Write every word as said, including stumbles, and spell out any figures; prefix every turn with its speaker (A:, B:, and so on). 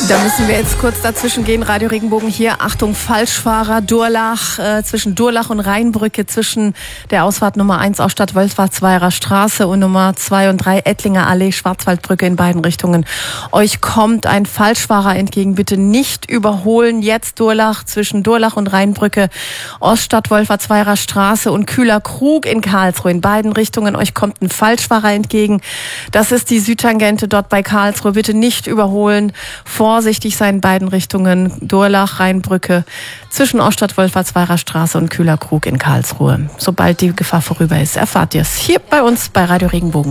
A: Da müssen wir jetzt kurz dazwischen gehen. Radio Regenbogen hier. Achtung, Falschfahrer, Durlach, äh, zwischen Durlach und Rheinbrücke, zwischen der Ausfahrt Nummer eins aus Stadtwölfratz-Weiherer Straße und Nummer zwei und drei Ettlinger Allee, Schwarzwaldbrücke in beiden Richtungen. Euch kommt ein Falschfahrer entgegen. Bitte nicht überholen. Jetzt Durlach, zwischen Durlach und Rheinbrücke, Oststadtwölfratz-Weiherer Straße und Kühler Krug in Karlsruhe. In beiden Richtungen. Euch kommt ein Falschfahrer entgegen. Das ist die Südtangente dort bei Karlsruhe. Bitte nicht überholen. Vorsichtig sein in beiden Richtungen. Durlach, Rheinbrücke, zwischen Oststadtwölfratz-Weiherer Straße und Kühler Krug in Karlsruhe. Sobald die Gefahr vorüber ist, erfahrt ihr es hier bei uns bei Radio Regenbogen.